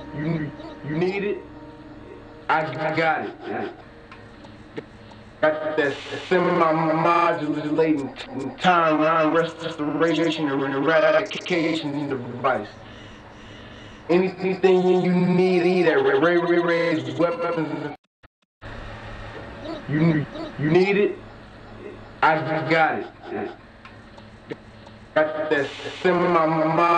You need it? I got it. Got that semi-modulating timeline restoration and eradication device. Anything you need that raised weapons. You need it? I got it. Got that semi